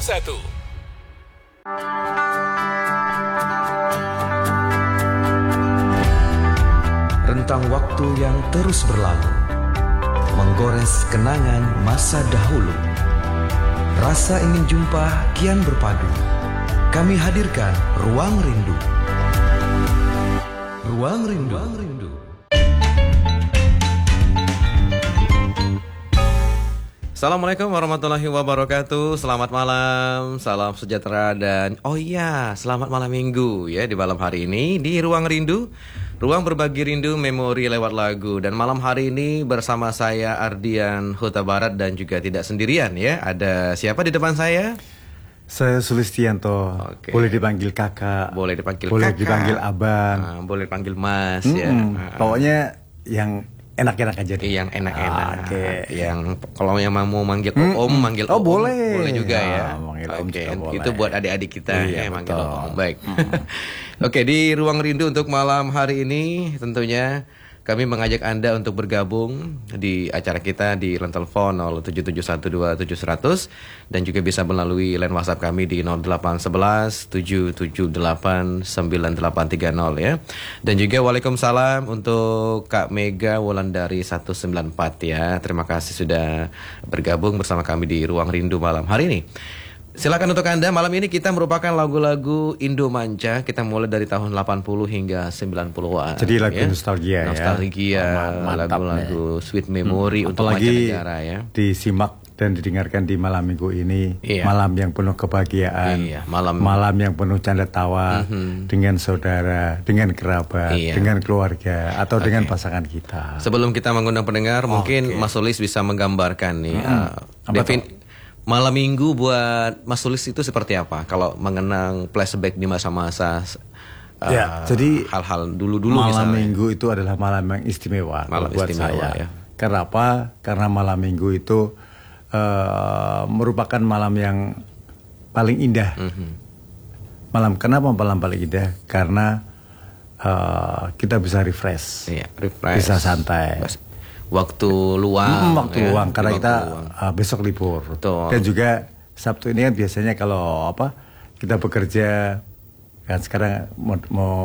Rentang waktu yang terus berlalu, menggores kenangan masa dahulu. Rasa ingin jumpa kian berpadu. Kami hadirkan Ruang Rindu. Ruang Rindu. Assalamualaikum warahmatullahi wabarakatuh. Selamat malam, salam sejahtera dan selamat malam minggu ya di malam hari ini di Ruang Rindu. Ruang berbagi rindu memori lewat lagu. Dan malam hari ini bersama saya Ardian Huta Barat dan juga tidak sendirian ya. Ada siapa di depan saya? Saya Sulistianto. Oke. Boleh dipanggil kakak. Boleh dipanggil boleh kakak. dipanggil abang. Boleh dipanggil mas ya. Pokoknya yang enak-enak aja deh. Yang enak-enak. Oke. Yang kalau yang mau manggil om, manggil om. Boleh. Boleh juga ya. Manggil om Oke, juga boleh. itu buat adik-adik kita ya, manggil betul. om. Baik. Oke, di Ruang Rindu untuk malam hari ini tentunya kami mengajak Anda untuk bergabung di acara kita di line telepon 077127100 dan juga bisa melalui line WhatsApp kami di 0811 778 9830 ya. Dan juga waalaikumsalam untuk Kak Mega Wulandari 194 ya. Terima kasih sudah bergabung bersama kami di Ruang Rindu malam hari ini. Silakan untuk Anda, malam ini kita merupakan lagu-lagu Indo Manca. Kita mulai dari tahun 80 hingga 90-an. Jadi lagu ya. nostalgia Lagu-lagu Sweet Memory untuk apalagi mancanegara ya. disimak dan didengarkan di malam minggu ini. Iya. Malam yang penuh kebahagiaan. Iya, malam yang penuh canda tawa dengan saudara, dengan kerabat, Iya. dengan keluarga atau dengan pasangan kita. Sebelum kita mengundang pendengar, mungkin Mas Sulis bisa menggambarkan nih malam minggu buat Mas Sulis itu seperti apa? Kalau mengenang flashback di masa-masa jadi hal-hal dulu-dulu malam misalnya. minggu itu adalah malam yang istimewa buat istimewa, saya. ya. Kenapa? Karena malam minggu itu merupakan malam yang paling indah. Kenapa malam paling indah? Karena kita bisa refresh, bisa santai. Waktu luang, karena kita besok libur. Betul. Dan juga Sabtu ini kan biasanya kalau kita bekerja kan sekarang mau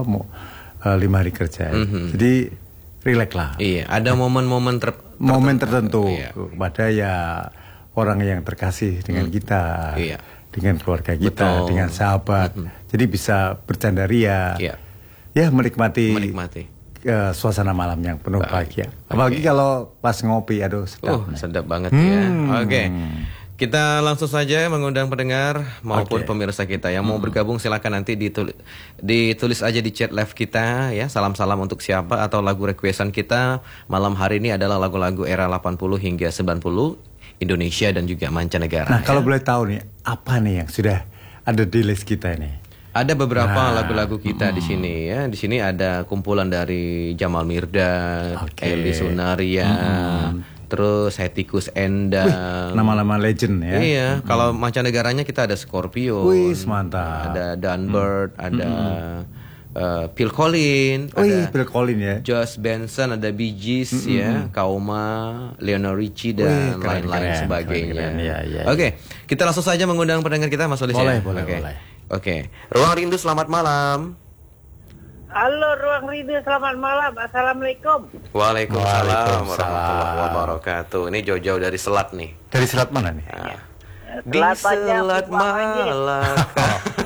5 hari kerja. Jadi rileks lah. Iya, ada momen-momen tertentu pada orang yang terkasih dengan kita, dengan keluarga kita, dengan sahabat. Jadi bisa bercanda ria, menikmati suasana malam yang penuh bahagia. Apalagi kalau pas ngopi, sedap. Sedap banget ya. Oke. Kita langsung saja mengundang pendengar maupun pemirsa kita yang mau bergabung, silakan nanti ditulis aja di chat live kita ya. Salam-salam untuk siapa atau lagu requestan kita malam hari ini adalah lagu-lagu era 80 hingga 90 Indonesia dan juga mancanegara. Nah, kalau boleh tahu nih, apa nih yang sudah ada di list kita ini? Ada beberapa lagu-lagu kita di sini ya. Di sini ada kumpulan dari Jamal Mirdad, Eli Sunaria, terus Hetikus Endang. Nama-nama legend ya. Iya, kalau mancanegaranya kita ada Scorpio, mantap. ada Dan Bird, ada Phil Collins, Phil Collins ya. Josh Benson, ada Bee Gees ya, Kauma, Lionel Richie dan lain-lain sebagainya. Keren. Oke, kita langsung saja mengundang pendengar kita, Mas Solis ya. Boleh. Oke, Ruang Rindu selamat malam. Halo Ruang Rindu selamat malam. Assalamualaikum. Waalaikumsalam warahmatullahi wabarakatuh. Ini jauh-jauh dari Selat nih. Dari Selat mana nih? Di Selat Malaka.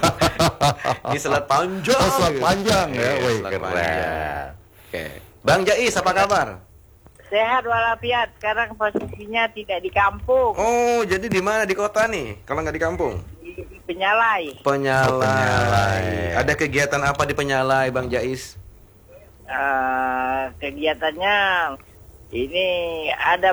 Di Selat Panjang. Selat Panjang ya. Keren. Oke. Bang Jais, apa kabar? Sehat walafiat. Sekarang posisinya tidak di kampung. Oh, jadi di mana, di kota nih? Kalau nggak di kampung? Di Penyalai. Penyalai. Ada kegiatan apa di Penyalai, Bang Jais? Kegiatannya ini ada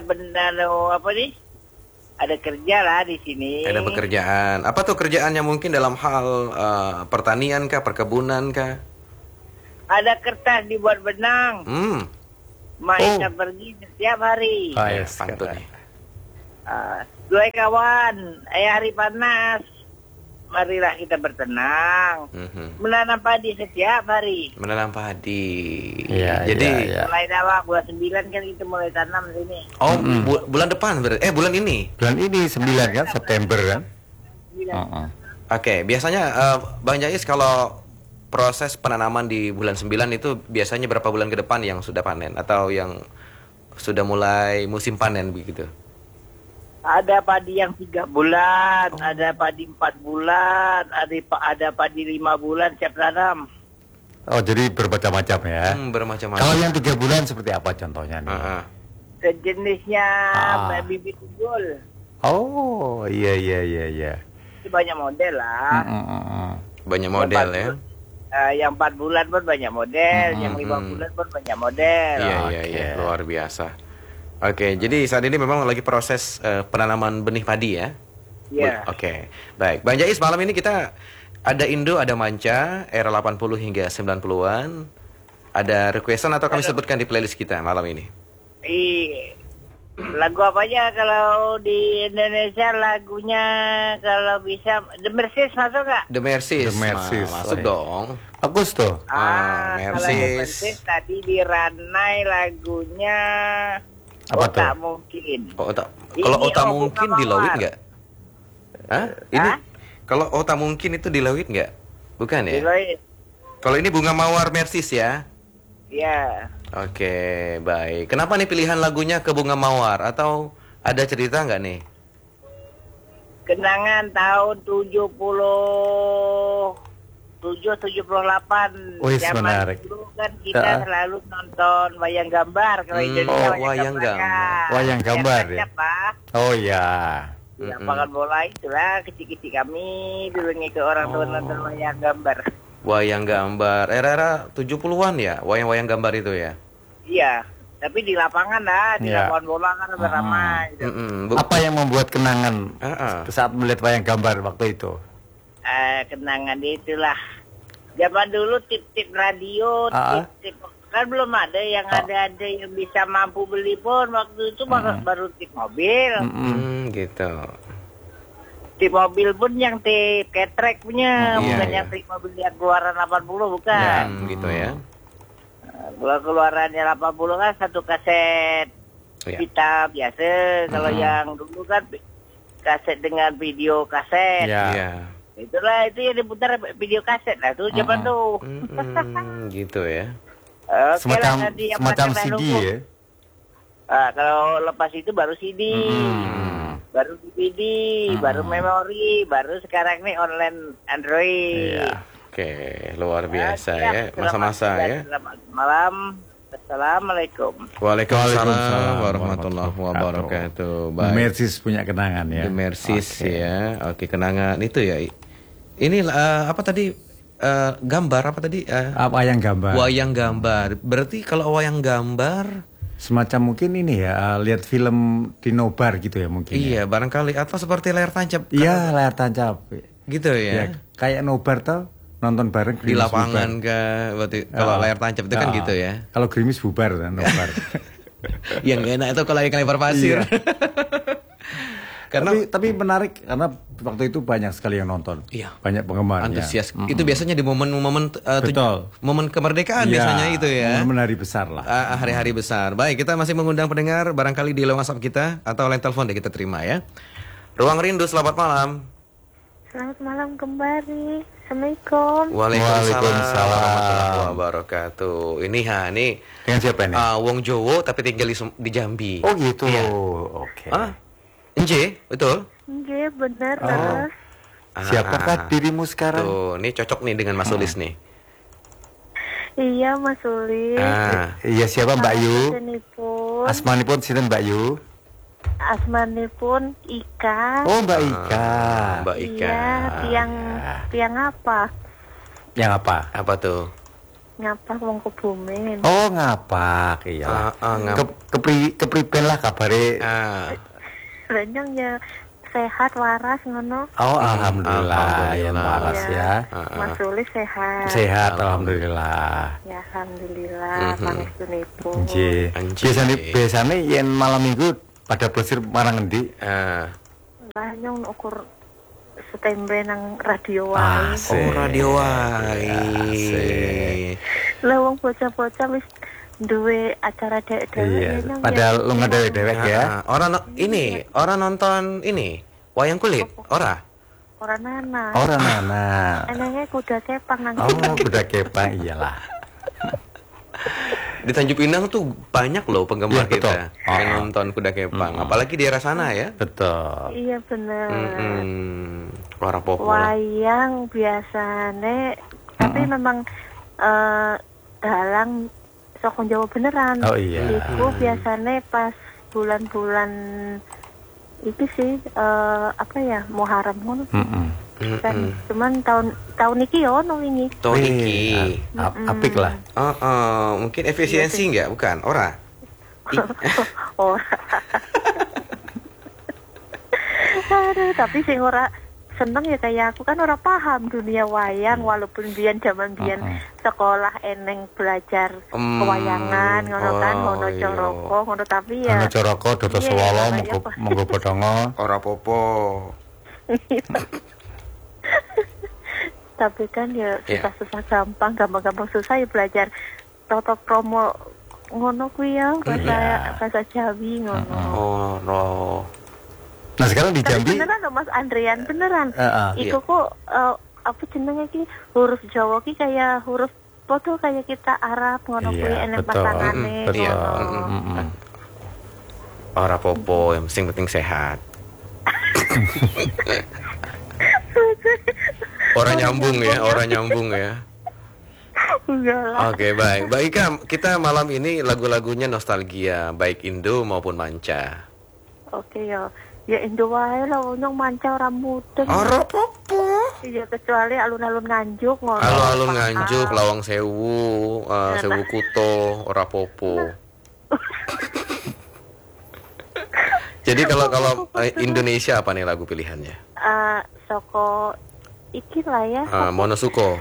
ada kerja lah di sini. Ada pekerjaan. Apa tuh kerjaannya, mungkin dalam hal pertanian kah, perkebunan kah? Ada kertas dibuat benang. Mainnya pergi setiap hari. Pantun nih. Dua kawan, hari panas. Marilah kita bertenang, menanam padi setiap hari. Menanam padi. Jadi mulai awal bulan 9 kan kita mulai tanam sini. Oh, bulan depan berarti. Bulan ini. Bulan ini 9 kan, September kan? Oke, biasanya Bang Jais kalau proses penanaman di bulan 9 itu biasanya berapa bulan ke depan yang sudah panen atau yang sudah mulai musim panen begitu? Ada padi yang 3 bulan, ada padi 4 bulan, ada padi 5 bulan siap tanam. Oh, jadi bermacam-macam ya. Bermacam-macam. Kalau yang 3 bulan seperti apa contohnya nih? Sejenisnya bibit unggul. Oh, iya. Itu banyak model lah. Banyak model ya. Yang 4 bulan pun banyak model, yang 5 bulan pun banyak model. Iya, luar biasa. Oke, jadi saat ini memang lagi proses penanaman benih padi ya? Iya. Oke, baik. Bang Jais, malam ini kita ada Indo, ada Manca, era 80 hingga 90-an. Ada requestan atau kami sebutkan di playlist kita malam ini? Lagu apa aja kalau di Indonesia lagunya kalau bisa The Mercies masuk nggak? The Mercies masuk dong. Bagus tuh. Kalau The Mercies Mercies tadi di Ranai lagunya apa tuh? Tak Mungkin. Kalau tak mungkin di Lawit nggak? Ini kalau tak mungkin itu di Lawit nggak? Bukan ya? Di Lawit. Kalau ini Bunga Mawar Mercies ya? Iya. Oke, baik. Kenapa nih pilihan lagunya ke Bunga Mawar? Atau ada cerita nggak nih? Kenangan tahun 78. Wih, Zaman menarik. dulu kan kita selalu nonton wayang gambar kalau Indonesia wayang gambar. Wayang gambar ya. Pak. Oh iya. Lapangan bola itulah kecil-kecil kami dulu ngikut orang tua nonton wayang gambar. Wayang gambar era-era 70-an ya, wayang-wayang gambar itu ya. Iya, tapi di lapangan lah, di lapangan bola kan ramai. Gitu. Apa yang membuat kenangan saat melihat wayang gambar waktu itu? Kenangan itulah. Zaman dulu tip-tip radio, tip-tip kan belum ada yang ada yang bisa mampu beli pun waktu itu baru tip mobil. Gitu. Tip mobil pun yang tip ketrek punya, bukan yang tip mobil yang keluaran 80 bukan. Gitu ya. Kalau keluarannya 80 kan satu kaset hitam biasa. Kalau yang dulu kan kaset dengan video kaset. Iya. Itulah itu yang diputar video kaset lah tuh zaman tuh. Gitu ya. Semacam CD ya. Kalau lepas itu baru CD. Baru DVD, baru memori, baru sekarang nih online Android. Iya. Oke, luar biasa ya, masa-masa ya. Selamat malam. Assalamualaikum. Waalaikumsalam warahmatullahi wabarakatuh. The Mercies punya kenangan ya. The Mercies ya. Oke, kenangan itu ya. Ini apa tadi? Gambar apa tadi? Wayang gambar. Wayang gambar. Berarti kalau wayang gambar semacam mungkin ini ya, lihat film di nobar gitu ya mungkin. Iya, barangkali atau seperti layar tancap. Iya, layar tancap. Gitu ya. Kayak nobar tuh nonton bareng di lapangan bubar. Berarti kalau layar tancap itu kan gitu ya. Kalau gerimis bubar kan nobar. Yang enak itu kalau yang lempar pasir. Karena tapi menarik karena waktu itu banyak sekali yang nonton. Iya. Banyak penggemarnya. Antusias. Itu biasanya di momen-momen momen kemerdekaan biasanya itu ya. Momen hari besar lah. Hari-hari besar. Baik, kita masih mengundang pendengar barangkali di WhatsApp kita atau line telepon deh kita terima ya. Ruang Rindu, selamat malam. Selamat malam kembali. Assalamualaikum. Waalaikumsalam warahmatullahi wabarakatuh. Ini dengan siapa nih? Wong Jowo tapi tinggal di Jambi. Oh gitu. Iya. Oke. Nje, betul? Nje, benar. Siapakah dirimu sekarang? Tuh, ini cocok nih dengan Mas Ulis nih. Iya, Mas Ulis. Iya, siapa Mbak Yu? Asmanipun sinten Mbak Yu? Asmanipun Ika. Oh, Mbak Ika. Mbak Ika. Iya, tiang apa? Yang apa? Apa tuh? Ngapak wong Kebumen. Oh, ngapak. Iya. Kepriben lah kabare. Ranjang ya sehat waras ngono. Oh, alhamdulillah. Ya waras ya. Mas Ulis sehat. Sehat alhamdulillah. Ya alhamdulillah. Pangestunipun. Nggih. Biasane yen malam Minggu pada plesir marang endi? Lah nyong ukur setembe nang radio wae. Oh, radio wae. Lah wong bocah-bocah wis duwe acara dewek-dewek. Iya, padahal lu ngedewek-dewek ya. Orang nonton ini wayang kulit, ora? Orang nana. Orang nana. Enaknya kuda kepang nang. Oh, kuda kepang iyalah. Di Tanjung Pinang tuh banyak loh penggemar ya, kita yang nonton kuda kepang, apalagi di daerah sana ya. Betul. Iya bener. Para populer. Wayang biasane, tapi memang dalang sokong Jawa beneran. Oh iya. Iku biasane pas bulan-bulan itu sih Muharram ngono. Kan cuman tahun iki ya ono wingi. Tahun iki. Apik lah. Mungkin efisiensi enggak? Bukan, ora. Ora. Aduh, tapi sing ora seneng ya kayak aku kan ora paham dunia wayang walaupun zaman biyen sekolah eneng belajar pewayangan ngono kan ngono coroko ngono tapi ya ngono coroko dodo swala monggo bodongo ora popo. Tapi kan ya susah-susah gampang susah ya belajar toto kromo ngono kuwi ya bahasa Jawi ngono. Oh, no. Nah sekarang di Jambi beneran loh Mas Andrian beneran. Iku kok apa jenenge iki huruf Jawa ki kayak huruf foto kayak kita Arab ngono kuwi enek pasangane. Ora popo, yang penting sehat. Orang nyambung ya. Oke, baik. Baik Kak, kita malam ini lagu-lagunya nostalgia, baik Indo maupun manca. Oke ya. Ya Indo wae lah nyong manca ora mudeng. Ora apa-apa. Iya kecuali alun-alun Nganjuk ngono. Alun-alun Nganjuk, Lawang Sewu, Sewu Kuto, ora popo. Jadi kalau Indonesia apa nih lagu pilihannya? Soko iki lah ya. Monosuko.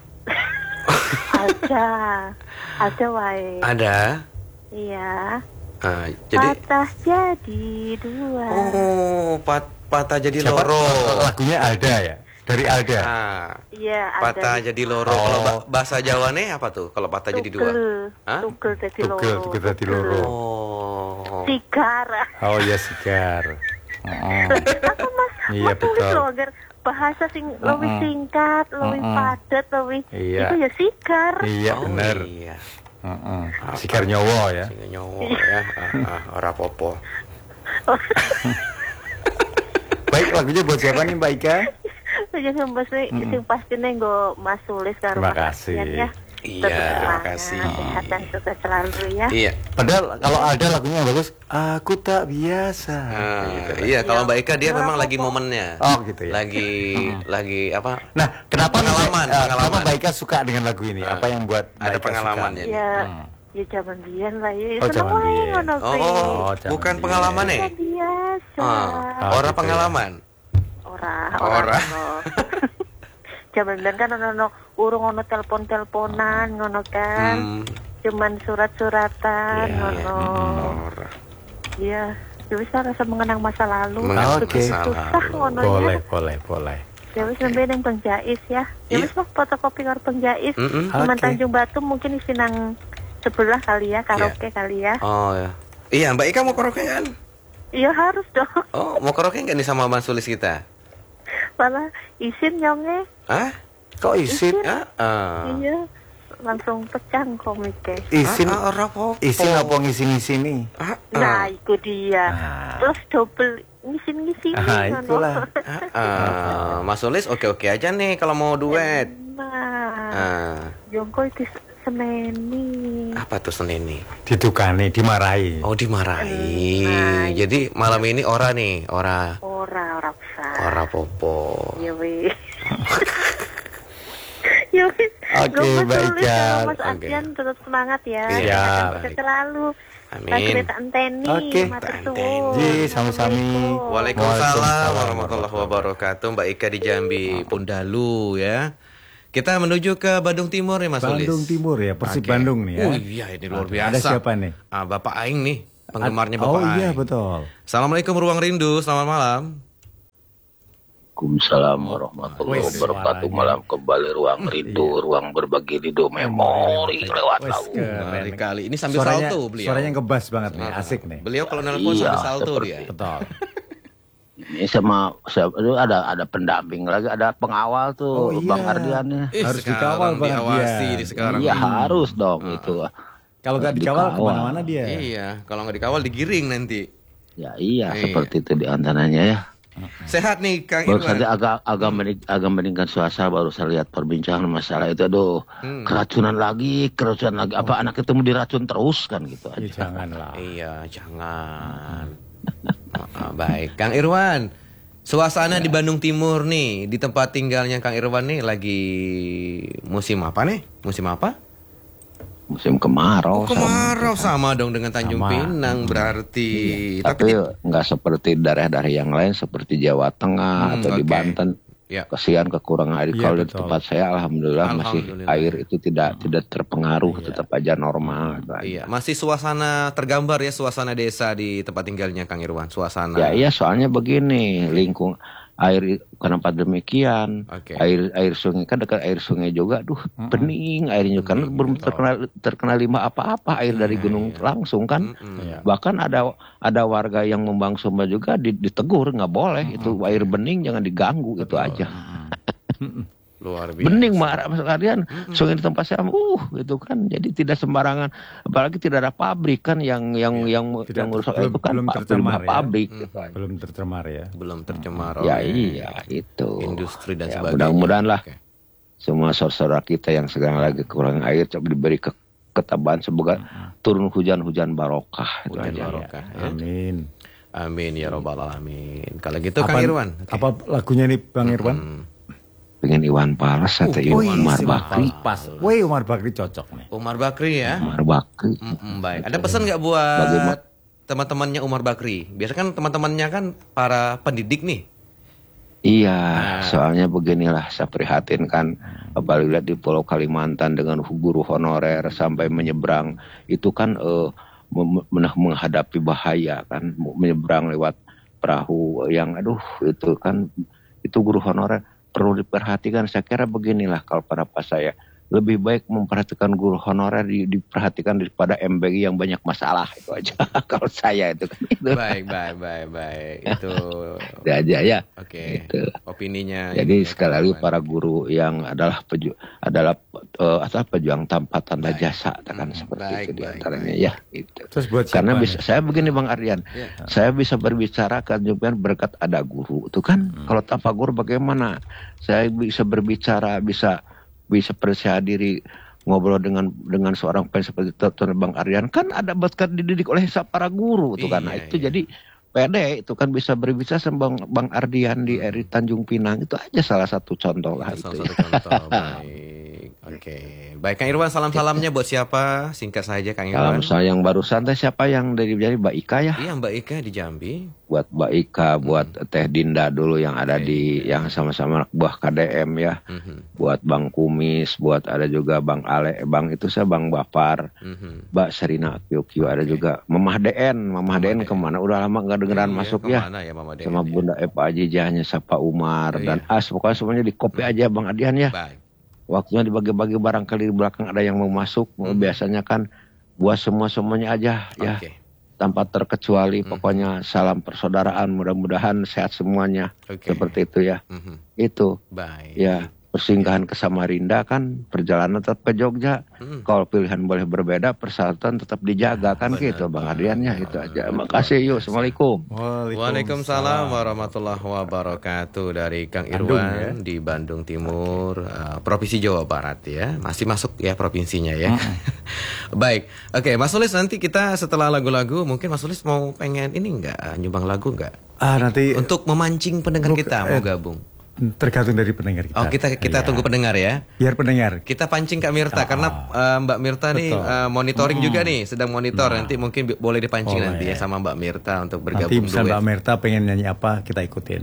Ada wae. Ada? Iya. Jadi patah jadi dua. Oh, patah jadi loro. Lagunya ada ya? Dari Alda. Iya, ada. Patah jadi loro. Kalau bahasa Jawane apa tuh? Kalau patah jadi dua? Tugel jadi loro. Tugel jadi loro. Oh. Sigar. Oh iya sigar. Aku Mas, iya betul. Loh, agar bahasa sing lebih singkat, lebih padat, lebih itu ya sigar. Iya benar. Iya. Sigar nyowo ya. Sigar nyowo ya. Ora popo. Baik, lagunya buat siapa nih Mbak Ika? Jadi sing pastinya nggo Mas Sulis karo Terima kasih. Ya. Iya, terima kasih. Sehat dan sukses selalu ya. Iya. Padahal kalau ada lagunya yang bagus, aku tak biasa. Gitu. Iya, kalau Mbak Ika dia memang lagi momennya. Oh gitu ya. Lagi apa? Nah, kenapa pengalaman? Kenapa Mbak Ika suka dengan lagu ini? Apa yang buat ada pengalamannya? Ya zaman biyen lah ya. Oh zaman biyen. Bukan pengalaman ya? Biasa. Orang pengalaman. Orang. Zaman biyen kan urung ono telepon-teleponan ngono kan. Cuman surat-suratan ngono. Iya, wis rasa mengenang masa lalu. Oke. Boleh. Ya wis nembe ning Bang Jais ya. Ya wis fotokopi karo Bang Jais. Cuman Tanjung Batu mungkin isi nang sebelah kali ya, karaoke kali ya. Oh ya. Iya, Mbak Ika mau karaoke kan? Iya harus dong. Oh, mau karaoke enggak nih sama Bang Sulis kita? Malah isin nyonge. Hah? Kok isin? Iya, langsung pecah komiknya. Isin apa ngisi-ngisi nih? Nah, itu dia. Terus double ngisi-ngisi. Itulah. Mas Sulis oke-oke aja nih kalau mau duet. Nah, Jongko itu seneni. Apa tuh seneni? Ditukani, dimarahi. Oh, dimarahi. Jadi malam ini ora nih, ora popo. Iya wis. Ya wis. Oke, baiklah. Mas Adrian tetap semangat ya. Iya. Selalu. Amin. Oke. Sami-sami. Waalaikumsalam warahmatullahi wabarakatuh. Mbak Ika di Jambi Pundalu ya. Kita menuju ke Bandung Timur ya Mas Sulis. Bandung Timur ya, Persib Bandung nih ya. Oh iya, ini luar biasa. Ada siapa nih? Bapak Aing nih, penggemarnya Bapak Aing. Oh iya, betul. Assalamualaikum Ruang Rindu, selamat malam. Waalaikumsalam warahmatullahi wabarakatuh. Malam kembali Ruang Rindu, ruang berbagi rindu memori lewat lagu. Kali ini sambil salto beliau. Suaranya ngebas banget nih, asik nih. Beliau kalau nelpon sambil salto dia. Betul. Ini ada pendamping lagi, ada pengawal tuh, Bang Ardian. Harus dikawal Bang Ardian. Sekarang. Iya harus dong itu. Kalau nggak dikawal kemana-mana dia. Iya, kalau nggak dikawal digiring nanti. Ya iya, seperti itu diantaranya ya. Sehat nih Kang Baru Irwan. saja agak meningkat suasana, baru saya lihat perbincangan masalah itu. Aduh, keracunan lagi. Apa anak itu mau diracun terus kan gitu aja. Ya, janganlah. Iya, jangan. Baik, Kang Irwan. Suasana di Bandung Timur nih, di tempat tinggalnya Kang Irwan nih lagi musim apa nih? Musim apa? Musim kemarau. Kemarau sama dong dengan Tanjung Pinang berarti. Iya. Tapi nggak seperti daerah-daerah yang lain seperti Jawa Tengah atau di Banten. Ya. Kasihan kekurangan air. Kalau di tempat saya alhamdulillah masih air itu tidak terpengaruh, tetap aja normal. Iya, masih suasana tergambar ya, suasana desa di tempat tinggalnya Kang Irwan, suasana. Ya iya, soalnya begini, air kenapa demikian? Air sungai kan dekat air sungai juga, bening airnya karena belum terkena limbah apa-apa, air dari gunung langsung kan. Bahkan ada warga yang Membang Sumba juga ditegur nggak boleh itu air bening, jangan diganggu. Itu aja. Luar biasa. Bening Mas Ardian, sungai di tempat saya itu kan, jadi tidak sembarangan, apalagi tidak ada pabrik kan yang merusak itu kan, belum tercemar ya. Pabrik belum tercemar ya, belum tercemar ya iya itu industri dan ya, sebagainya. mudah-mudahan lah semua saudara kita yang sekarang lagi kekurangan air coba diberi ketabahan, semoga turun hujan barokah. Hujan barokah ya. Amin ya robbal alamin. Kalau gitu Kang Irwan, apa lagunya nih Bang Irwan? Pengen Iwan Fals atau Umar Bakri. Pas. Woi, Umar Bakri cocok nih. Umar Bakri ya. Umar Bakri. Baik. Ada pesan nggak buat teman-temannya Umar Bakri? Biasa kan teman-temannya kan para pendidik nih. Iya, soalnya beginilah, saya prihatin kan, apalagi lihat di Pulau Kalimantan dengan guru honorer sampai menyeberang itu kan menghadapi bahaya kan, menyeberang lewat perahu yang itu kan, itu guru honorer. Perlu diperhatikan, saya kira beginilah kalau pendapat saya, lebih baik memperhatikan guru honorer diperhatikan daripada MBG yang banyak masalah, itu aja kalau saya itu kan. Itu. Baik itu aja ya. Oke. Gitu. Opininya. Jadi sekali lagi para guru yang adalah pejuang tanpa tanda jasa, kan seperti itu diantaranya ya. Gitu. Terus buat karena saya begini Bang Ardian, saya bisa berbicara kan juga berkat ada guru, itu kan. Kalau tanpa guru bagaimana? Saya bisa berbicara, bisa percaya diri ngobrol dengan seorang pengen seperti Bang Ardian, kan ada berkat dididik oleh para guru itu kan. Nah, itu jadi pede itu kan bisa berbicara sama Bang Ardian di RI Tanjung Pinang, itu aja salah satu contoh lah. Salah satu contoh. Baik. Oke. Baik Kang Irwan, salam-salamnya buat siapa? Singkat saja Kang Irwan. Salam saya yang barusan siapa yang dari Mbak Ika ya? Iya, Mbak Ika di Jambi. Buat Mbak Ika, buat Teh Dinda dulu yang ada yang sama-sama anak buah KDM ya. Buat Bang Kumis, buat ada juga Bang Ale, Bang itu saya Bang Bapar. Mbak Serina Kyokyo ada juga. Mamah DN kemana? Udah lama nggak dengeran masuk ya. Sama Bunda Epa Ajijahnya, Sapa Umar dan pokoknya semuanya di copy aja Bang Adian ya. Baik. Waktunya dibagi-bagi, barangkali di belakang ada yang mau masuk. Biasanya kan buat semuanya aja ya. Tanpa terkecuali, pokoknya salam persaudaraan, mudah-mudahan sehat semuanya. Seperti itu ya. Itu. Baik. Ya, persinggahan ke Samarinda kan, perjalanan tetap ke Jogja. Kalau pilihan boleh berbeda, persyaratan tetap dijaga kan. Gitu Bang Ardiannya, itu aja. Makasih yuk, Assalamualaikum. Waalaikumsalam warahmatullahi wabarakatuh. Dari Kang Irwan di Bandung Timur, Provinsi Jawa Barat ya. Masih masuk ya provinsinya ya. Baik, oke Mas Sulis, nanti kita setelah lagu-lagu mungkin Mas Sulis mau pengen ini nggak, nyumbang lagu nggak? Nanti untuk memancing pendengar kita mau gabung. Tergantung dari pendengar kita. Oh, kita tunggu pendengar ya. Biar pendengar. Kita pancing Kak Mirta karena Mbak Mirta nih monitoring juga nih, sedang monitor. Nanti mungkin boleh dipancing nanti ya sama Mbak Mirta untuk bergabung. Nanti Mbak Mirta pengen nyanyi apa, kita ikutin.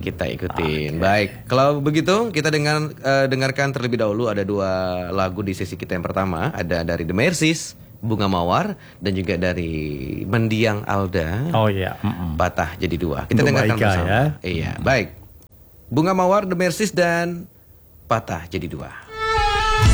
Baik. Kalau begitu kita dengarkan terlebih dahulu ada 2 lagu di sesi kita yang pertama, ada dari The Mercies, Bunga Mawar, dan juga dari Mendiang Alda. Oh iya. Patah Jadi Dua. Kita dengarkan bersama. Ya. Iya, baik. Bunga Mawar, The Mercies, dan Patah Jadi Dua.